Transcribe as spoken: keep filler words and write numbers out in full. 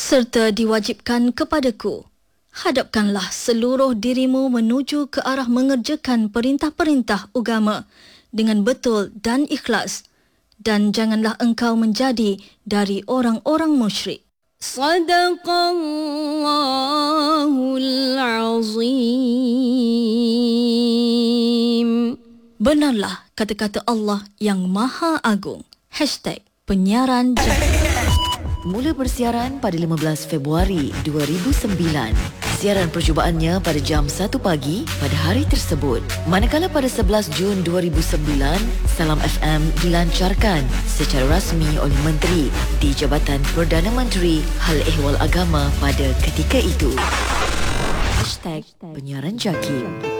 serta diwajibkan kepadaku. Hadapkanlah seluruh dirimu menuju ke arah mengerjakan perintah-perintah agama dengan betul dan ikhlas, dan janganlah engkau menjadi dari orang-orang musyrik. Sadaqallahul Azim. Benarlah kata-kata Allah yang Maha Agung. Hashtag penyiaran Jahat. Mula bersiaran pada lima belas Februari dua ribu sembilan. Siaran percubaannya pada jam satu pagi pada hari tersebut. Manakala pada sebelas Jun dua ribu sembilan, Salam F M dilancarkan secara rasmi oleh Menteri di Jabatan Perdana Menteri Hal Ehwal Agama pada ketika itu. Hashtag penyiaran Jakim.